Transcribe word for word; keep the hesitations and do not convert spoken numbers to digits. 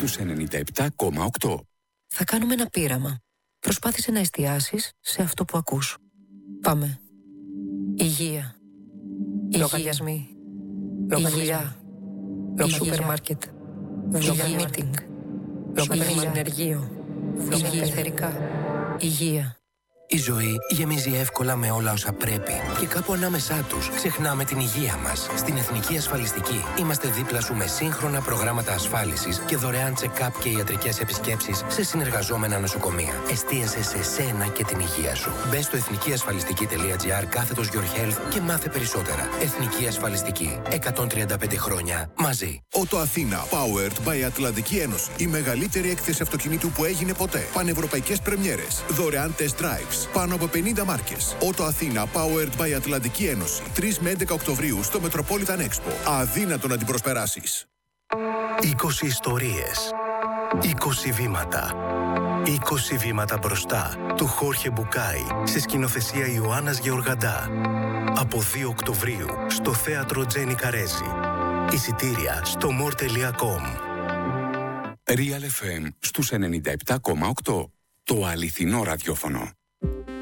στους ενενήντα επτά κόμμα οκτώ. Θα κάνουμε ένα πείραμα. Προσπάθησε να εστιάσεις σε αυτό που ακούς. Πάμε. Υγεία. Λογαριασμοί. Υγεία. Σούπερ μάρκετ. Δουλειά meeting. Υγεία ενεργείο. Υγεία εθερικά. Υγεία. Η ζωή γεμίζει εύκολα με όλα όσα πρέπει και κάπου ανάμεσά τους ξεχνάμε την υγεία μας. Στην Εθνική Ασφαλιστική είμαστε δίπλα σου με σύγχρονα προγράμματα ασφάλισης και δωρεάν check-up και ιατρικές επισκέψεις σε συνεργαζόμενα νοσοκομεία. Εστίασε σε σένα και την υγεία σου. Μπες στο εθνικιασφαλιστική.gr κάθετος Your Health και μάθε περισσότερα. Εθνική Ασφαλιστική. εκατόν τριάντα πέντε χρόνια μαζί. Ότο Αθήνα, powered by Ατλαντική Ένωση. Η μεγαλύτερη έκθεση αυτοκινήτου που έγινε ποτέ. Πανευρωπαϊκές πρεμιέρες. Δωρεάν test drives. Πάνω από πενήντα μάρκες. Ότο Αθήνα, powered by Ατλαντική Ένωση. τρεις με έντεκα Οκτωβρίου στο Metropolitan Expo. Αδύνατο να την προσπεράσεις. είκοσι ιστορίες. είκοσι βήματα. είκοσι βήματα μπροστά του Χόρχε Μπουκάη σε σκηνοθεσία Ιωάννας Γεωργαντά. Από δύο Οκτωβρίου στο θέατρο Τζένι Καρέζη. Εισιτήρια στο more τελεία com. Real εφ εμ στους ενενήντα επτά κόμμα οκτώ. Το αληθινό ραδιόφωνο.